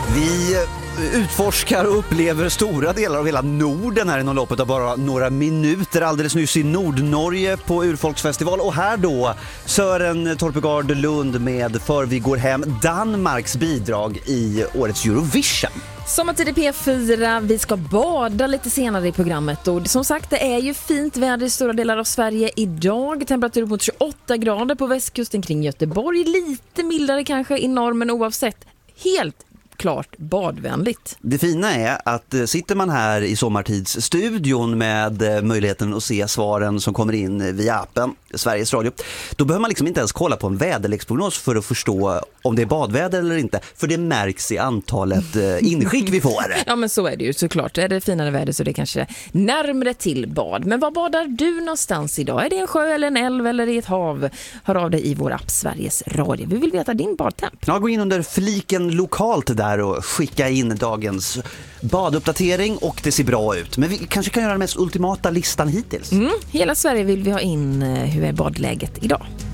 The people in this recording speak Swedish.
Vi utforskar och upplever stora delar av hela Norden här inom loppet av bara några minuter. Alldeles nyss i Nordnorge på Urfolksfestival, och här då Sören Torpegard Lund med För vi går hem, Danmarks bidrag i årets Eurovision. Sommartid i P4, vi ska bada lite senare i programmet, och som sagt, det är ju fint väder i stora delar av Sverige idag. Temperatur mot 28 grader på västkusten kring Göteborg, lite mildare kanske i norr, men oavsett helt klart badvänligt. Det fina är att sitter man här i Sommartidsstudion med möjligheten att se svaren som kommer in via appen Sveriges Radio, då behöver man liksom inte ens kolla på en väderleksprognos för att förstå om det är badväder eller inte, för det märks i antalet inskick vi får. Ja, men så är det ju såklart. Är det finare väder så är det kanske närmare till bad. Men var badar du någonstans idag? Är det en sjö eller en älv eller i ett hav? Hör av dig i vår app Sveriges Radio. Vi vill veta din badtemp. Ja, gå in under fliken lokalt där och skicka in dagens baduppdatering, och det ser bra ut. Men vi kanske kan göra den mest ultimata listan hittills. Hela Sverige vill vi ha in. Hur är badläget idag?